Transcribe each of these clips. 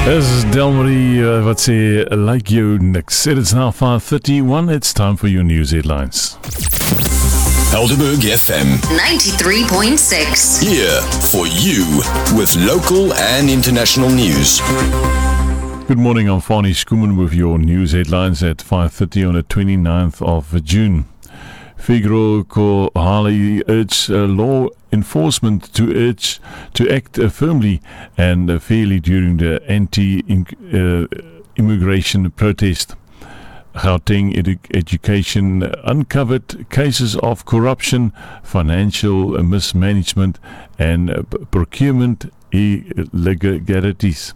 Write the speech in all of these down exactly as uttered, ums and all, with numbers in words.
Dis Delmarie uh, wat sê like jou niks. It is now five thirty-one. It's time for your news headlines. Helderberg F M ninety-three point six. Here for you with local and international news. Good morning, I'm Fani Skuman with your news headlines at five thirty on the twenty-ninth of June. Figaro Kohali urged uh, law enforcement to urge to act uh, firmly and uh, fairly during the anti-immigration uh, protest. Gauteng edu- Education uncovered cases of corruption, financial mismanagement and uh, procurement illegalities.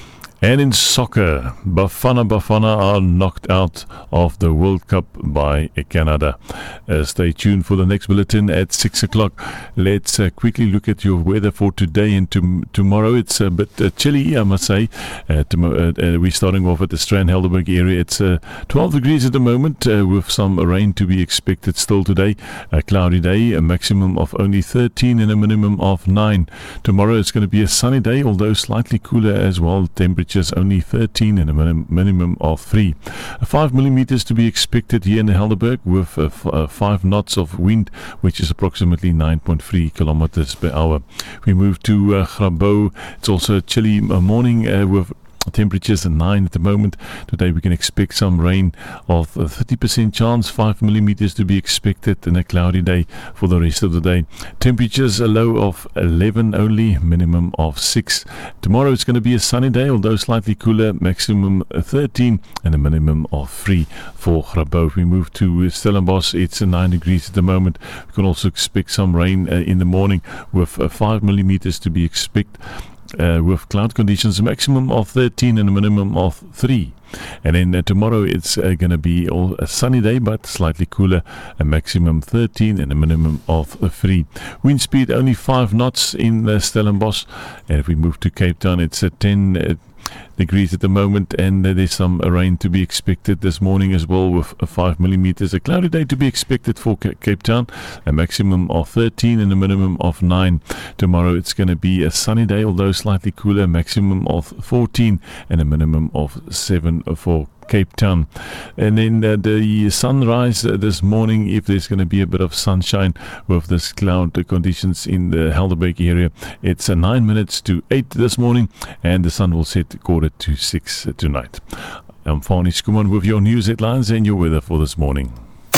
And in soccer, Bafana Bafana are knocked out of the World Cup by Canada. Uh, stay tuned for the next bulletin at six o'clock. Let's uh, quickly look at your weather for today and to- tomorrow. It's a bit uh, chilly, I must say. Uh, tom- uh, uh, we're starting off at the Strand Helderberg area. It's uh, twelve degrees at the moment uh, with some rain to be expected still today. A cloudy day, a maximum of only thirteen and a minimum of nine. Tomorrow it's going to be a sunny day, although slightly cooler as well. Temperature only thirteen and a minim- minimum of three. Uh, five millimeters to be expected here in the Helderberg with uh, f- uh, five knots of wind, which is approximately nine point three kilometers per hour. We move to uh, Grabouw. It's also a chilly uh, morning uh, with temperatures at nine at the moment. Today we can expect some rain of a thirty percent chance, five millimeters to be expected, and a cloudy day for the rest of the day. Temperatures a low of eleven only, minimum of six. Tomorrow it's going to be a sunny day, although slightly cooler, maximum thirteen and a minimum of three for Grabouw. We move to Stellenbosch. It's nine degrees at the moment. We can also expect some rain uh, in the morning with uh, five millimeters to be expected. Uh, with cloud conditions, a maximum of thirteen and a minimum of three. And then uh, tomorrow it's uh, going to be all a sunny day, but slightly cooler, a maximum thirteen and a minimum of uh, three. Wind speed only five knots in uh, Stellenbosch. And if we move to Cape Town, it's uh, ten uh, degrees at the moment, and uh, there's some uh, rain to be expected this morning as well with uh, five millimeters. A cloudy day to be expected for C- Cape Town, a maximum of thirteen and a minimum of nine. Tomorrow it's going to be a sunny day, although slightly cooler, maximum of fourteen and a minimum of seven for Cape Town. And then uh, the sunrise uh, this morning, if there's going to be a bit of sunshine with this cloud uh, conditions in the Helderberg area, it's uh, nine minutes to eight this morning, and the sun will set quarter to six uh, tonight. I'm Fani Skuman with your news headlines and your weather for this morning.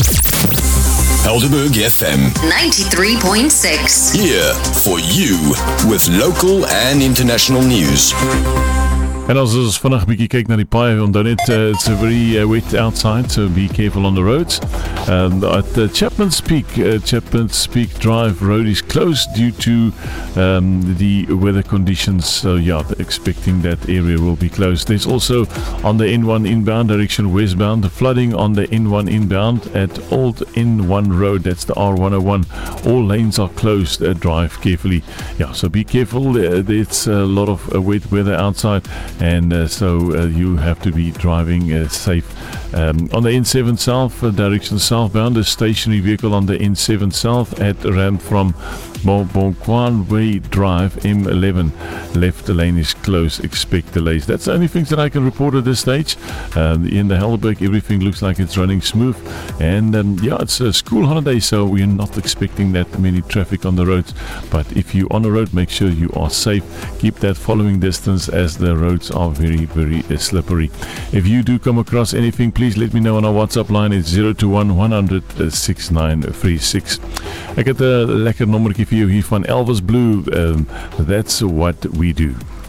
Helderberg F M ninety-three point six. Here for you with local and international news. En as ons vandag bietjie kyk na die paai, onthou net uh, it's a very uh, wet outside, so be careful on the roads. Um, at uh, Chapman's Peak, uh, Chapman's Peak Drive Road is closed due to um, the weather conditions. So yeah, expecting that area will be closed. There's also on the N one inbound direction westbound, flooding on the N one inbound at Old N one Road. That's the R one oh one. All lanes are closed. Uh, drive carefully. Yeah, so be careful. Uh, it's a lot of uh, wet weather outside. And uh, so uh, you have to be driving uh, safe. Um, on the N seven South, uh, direction southbound, a stationary vehicle on the N seven South at ramp from Bonquan Way Drive, M eleven. Left lane is closed. Expect delays. That's the only things that I can report at this stage. Um, in the Helderberg, everything looks like it's running smooth. And um, yeah, it's a school holiday, so we're not expecting that many traffic on the roads. But if you're on the road, make sure you are safe. Keep that following distance, as the roads are very, very uh, slippery. If you do come across anything, please let me know on our WhatsApp line. It's zero two one one hundred sixty-nine thirty-six. Ek het 'n lekker nommertjie vir jou hier van Elvis Blue. Um, that's what we do.